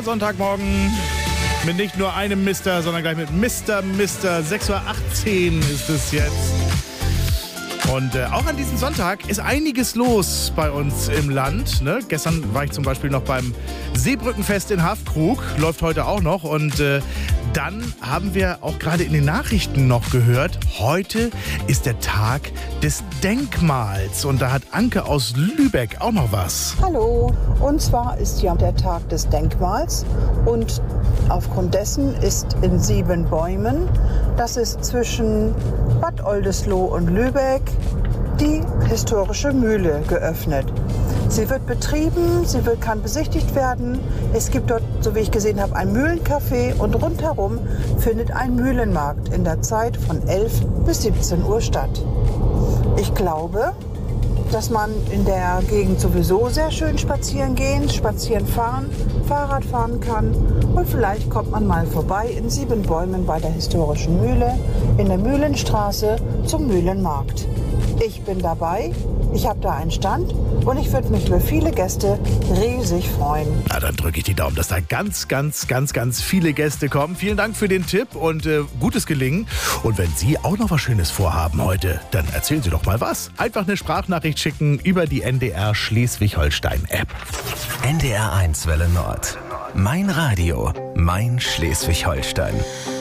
Der Sonntagmorgen mit nicht nur einem Mister, sondern gleich mit Mister. 6:18 Uhr ist es jetzt. Und auch an diesem Sonntag ist einiges los bei uns im Land. Ne? Gestern war ich zum Beispiel noch beim Seebrückenfest in Haffkrug. Läuft heute auch noch. Und dann haben wir auch gerade in den Nachrichten noch gehört, heute ist der Tag des Denkmals. Und da hat Anke aus Lübeck auch noch was. Hallo, und zwar ist ja der Tag des Denkmals. Und aufgrund dessen ist in Siebenbäumen, das ist zwischen Bad Oldesloe und Lübeck, die historische Mühle geöffnet. Sie wird betrieben, kann besichtigt werden. Es gibt dort, so wie ich gesehen habe, ein Mühlencafé und rundherum findet ein Mühlenmarkt in der Zeit von 11 bis 17 Uhr statt. Ich glaube, dass man in der Gegend sowieso sehr schön spazieren gehen, spazieren fahren, Fahrrad fahren kann. Und vielleicht kommt man mal vorbei in Siebenbäumen bei der historischen Mühle in der Mühlenstraße zum Mühlenmarkt. Ich bin dabei, ich habe da einen Stand und ich würde mich über viele Gäste riesig freuen. Na, dann drücke ich die Daumen, dass da ganz viele Gäste kommen. Vielen Dank für den Tipp und gutes Gelingen. Und wenn Sie auch noch was Schönes vorhaben heute, dann erzählen Sie doch mal was. Einfach eine Sprachnachricht schicken über die NDR Schleswig-Holstein-App. NDR 1 Welle Nord. Mein Radio, mein Schleswig-Holstein.